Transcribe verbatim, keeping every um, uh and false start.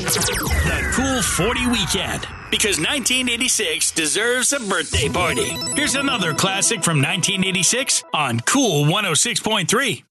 The Cool forty Weekend. Because nineteen eighty-six deserves a birthday party. Here's another classic from nineteen eighty-six on Cool one oh six point three.